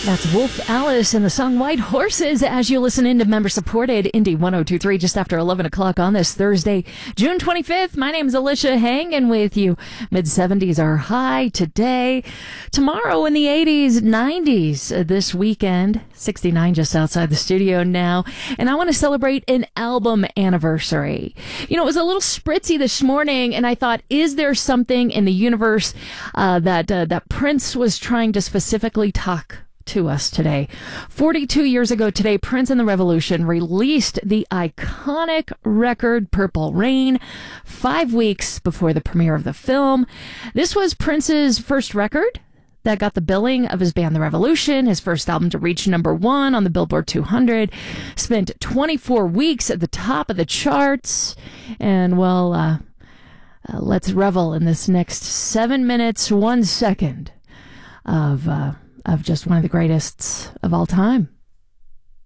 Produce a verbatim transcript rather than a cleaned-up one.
That's Wolf Alice and the song White Horses as you listen into member-supported Indie one oh two three just after eleven o'clock on this Thursday, June twenty-fifth. My name is Alicia, hanging with you. mid seventies are high today. Tomorrow in the eighties, nineties. Uh, this weekend, sixty-nine just outside the studio now. And I want to celebrate an album anniversary. You know, it was a little spritzy this morning, and I thought, is there something in the universe uh, that uh, that Prince was trying to specifically talk to us today? forty-two years ago today, Prince and the Revolution released the iconic record Purple Rain, five weeks before the premiere of the film. This was Prince's first record that got the billing of his band The Revolution, his first album to reach number one on the Billboard two hundred, spent twenty-four weeks at the top of the charts, and well, uh, uh, let's revel in this next seven minutes, one second of uh, of just one of the greatest of all time.